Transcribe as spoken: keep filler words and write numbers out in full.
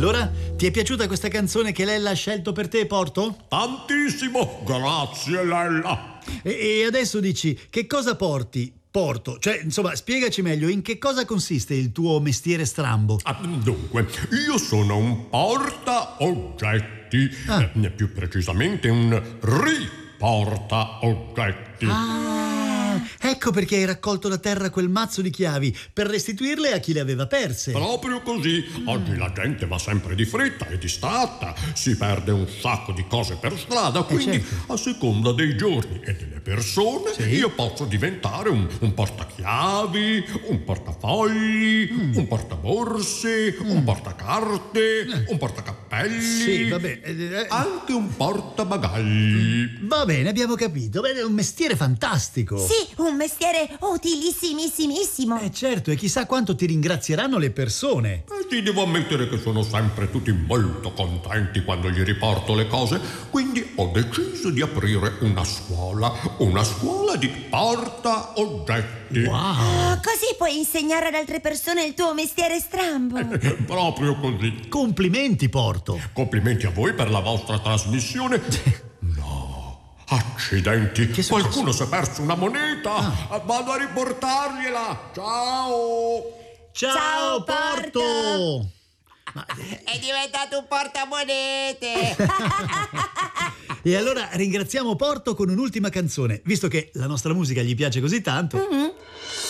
Allora, ti è piaciuta questa canzone che Lella ha scelto per te, Porto? Tantissimo, grazie Lella. E, e adesso dici, che cosa porti, Porto? Cioè, insomma, spiegaci meglio, in che cosa consiste il tuo mestiere strambo? Ah, dunque, io sono un portaoggetti, Ah. eh, più precisamente un riportaoggetti. Ah, ecco perché hai raccolto da terra quel mazzo di chiavi, per restituirle a chi le aveva perse. Proprio così. Oggi la gente va sempre di fretta e distratta, si perde un sacco di cose per strada, quindi certo. a seconda dei giorni e delle persone Sì. io posso diventare un, un portachiavi, un portafogli, Mm. un portaborse, un portacarte, un portacappelli. Sì, vabbè. eh, eh, Anche un portabagagli. Va bene, abbiamo capito. Beh, è un mestiere fantastico. Sì, un mestiere utilissimissimo. Eh certo, e chissà quanto ti ringrazieranno le persone. E ti devo ammettere che sono sempre tutti molto contenti quando gli riporto le cose, quindi ho deciso di aprire una scuola, una scuola di portaoggetti. Wow. Oh, così puoi insegnare ad altre persone il tuo mestiere strambo. Proprio così. Complimenti, Porto. Complimenti a voi per la vostra trasmissione. No, accidenti, Che è successo? qualcuno si è perso una moneta. Vado a riportargliela. Ciao. Ciao, Ciao, Porto. Porto. Ma, È diventato un portamonete. e allora ringraziamo Porto con un'ultima canzone, visto che la nostra musica gli piace così tanto. Mm-hmm.